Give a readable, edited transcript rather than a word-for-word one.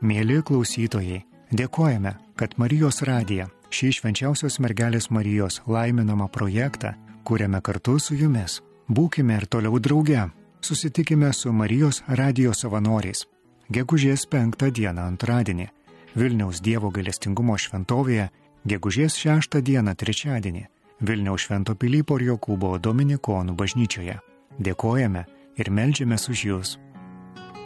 Mėly klausytojai, dėkojame, kad Marijos radija, šį švenčiausios mergelės Marijos laiminamą projektą, kuriame kartu su jumis. Būkime ir toliau drauge. Susitikime su Marijos radijo savanoriais. Gegužės 5 dieną antradienį Vilniaus Dievo gailestingumo šventovėje, gegužės 6 dieną trečiadienį Vilniaus Švento Pilypo ir Jokūbo Dominikonų bažnyčioje. Dėkojame ir meldžiamės už jūs.